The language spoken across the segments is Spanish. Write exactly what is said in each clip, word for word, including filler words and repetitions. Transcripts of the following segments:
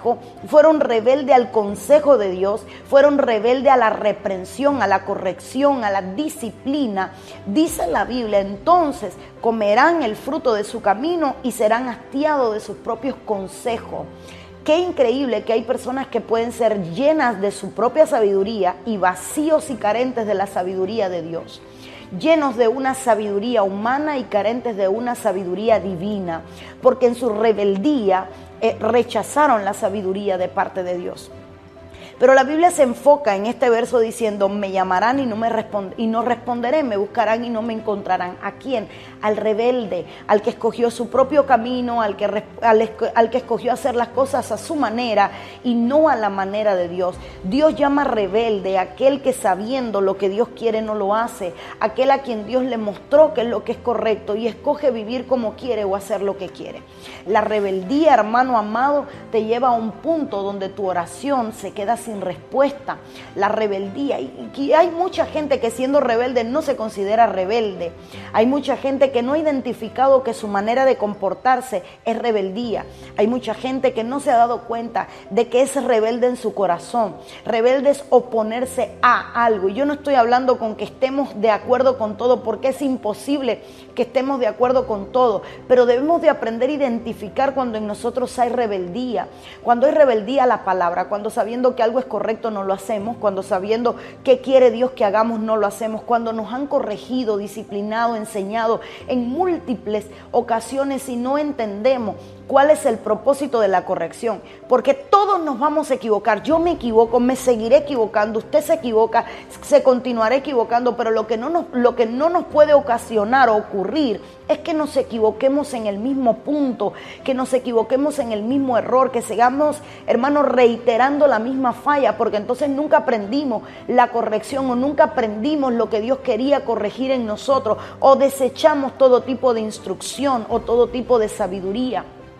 consejo, fueron rebeldes al consejo de Dios, fueron rebeldes a la reprensión, a la corrección, a la disciplina. Dice la Biblia, entonces comerán el fruto de su camino y serán hastiados de sus propios consejos. Qué increíble que hay personas que pueden ser llenas de su propia sabiduría y vacíos y carentes de la sabiduría de Dios. Llenos de una sabiduría humana y carentes de una sabiduría divina, porque en su rebeldía eh, rechazaron la sabiduría de parte de Dios. Pero la Biblia se enfoca en este verso diciendo, me llamarán y no, me respond- y no responderé, me buscarán y no me encontrarán. ¿A quién? Al rebelde, al que escogió su propio camino, al que, al, al que escogió hacer las cosas a su manera y no a la manera de Dios. Dios llama rebelde a aquel que sabiendo lo que Dios quiere no lo hace, aquel a quien Dios le mostró que es lo que es correcto y escoge vivir como quiere o hacer lo que quiere. La rebeldía, hermano amado, te lleva a un punto donde tu oración se queda sin respuesta. La rebeldía, y, y hay mucha gente que siendo rebelde no se considera rebelde. Hay mucha gente que no ha identificado que su manera de comportarse es rebeldía. Hay mucha gente que no se ha dado cuenta de que es rebelde en su corazón. Rebelde es oponerse a algo. Y yo no estoy hablando con que estemos de acuerdo con todo, porque es imposible que estemos de acuerdo con todo, pero debemos de aprender a identificar cuando en nosotros hay rebeldía, cuando hay rebeldía a la palabra, cuando sabiendo que algo es correcto no lo hacemos, cuando sabiendo qué quiere Dios que hagamos no lo hacemos, cuando nos han corregido, disciplinado, enseñado en múltiples ocasiones y no entendemos cuál es el propósito de la corrección, porque todos nos vamos a equivocar. Yo me equivoco, me seguiré equivocando, usted se equivoca, se continuará equivocando, pero lo que no nos, lo que no nos puede ocasionar o ocurrir es que nos equivoquemos en el mismo punto, que nos equivoquemos en el mismo error, que sigamos, hermanos, reiterando la misma falla, porque entonces nunca aprendimos la corrección o nunca aprendimos lo que Dios quería corregir en nosotros, o desechamos todo tipo de instrucción o todo tipo de sabiduría.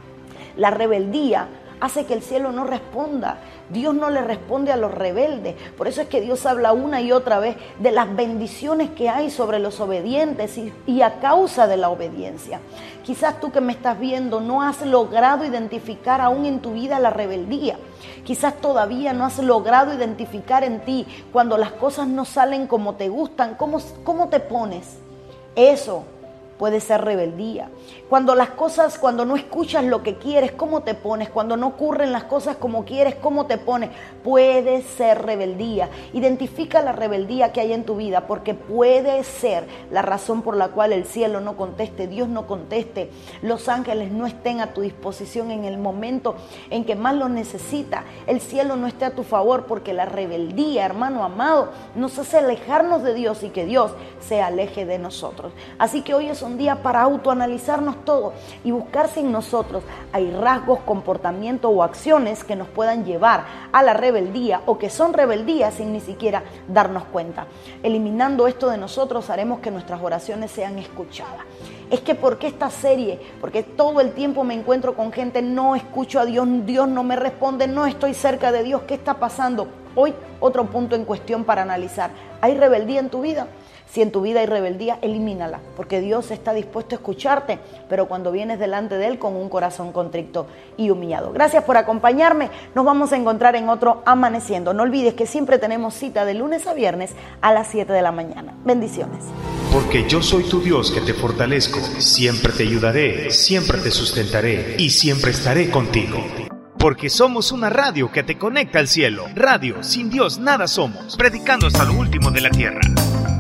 La rebeldía hace que el cielo no responda. Dios no le responde a los rebeldes. Por eso es que Dios habla una y otra vez de las bendiciones que hay sobre los obedientes y, y a causa de la obediencia. Quizás tú que me estás viendo no has logrado identificar aún en tu vida la rebeldía. Quizás todavía no has logrado identificar en ti cuando las cosas no salen como te gustan, cómo, cómo te pones. Eso puede ser rebeldía. Cuando las cosas, cuando no escuchas lo que quieres, ¿cómo te pones? Cuando no ocurren las cosas como quieres, ¿cómo te pones? Puede ser rebeldía. Identifica la rebeldía que hay en tu vida, porque puede ser la razón por la cual el cielo no conteste, Dios no conteste, los ángeles no estén a tu disposición en el momento en que más lo necesita, el cielo no esté a tu favor, porque la rebeldía, hermano amado, nos hace alejarnos de Dios y que Dios se aleje de nosotros. Así que hoy es un día para autoanalizarnos todo y buscar si en nosotros hay rasgos, comportamientos o acciones que nos puedan llevar a la rebeldía o que son rebeldías sin ni siquiera darnos cuenta. Eliminando esto de nosotros haremos que nuestras oraciones sean escuchadas. Es que ¿por qué esta serie? Porque todo el tiempo me encuentro con gente, no escucho a Dios, Dios no me responde, no estoy cerca de Dios, ¿qué está pasando? Hoy otro punto en cuestión para analizar. ¿Hay rebeldía en tu vida? Si en tu vida hay rebeldía, elimínala, porque Dios está dispuesto a escucharte, pero cuando vienes delante de Él con un corazón contrito y humillado. Gracias por acompañarme, nos vamos a encontrar en otro Amaneciendo. No olvides que siempre tenemos cita de lunes a viernes a las siete de la mañana. Bendiciones. Porque yo soy tu Dios que te fortalezco, siempre te ayudaré, siempre te sustentaré y siempre estaré contigo. Porque somos una radio que te conecta al cielo. Radio, sin Dios nada somos. Predicando hasta lo último de la tierra.